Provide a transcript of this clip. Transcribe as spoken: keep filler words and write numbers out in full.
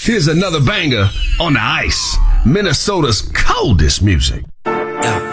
Here's another banger on the ice. Minnesota's coldest music.